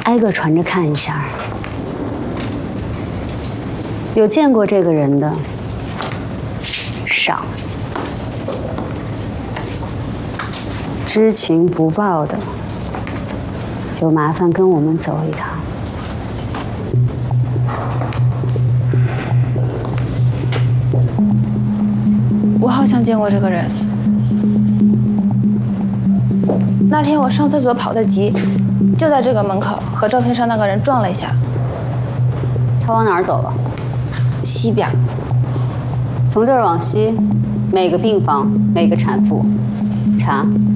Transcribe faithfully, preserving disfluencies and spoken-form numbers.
挨个传着看一下。有见过这个人的少，知情不报的就麻烦跟我们走一趟。 我好像见过这个人。那天我上厕所跑得急，就在这个门口和照片上那个人撞了一下。 他往哪儿走了？ 西边。 从这儿往西，每个病房、每个产妇查。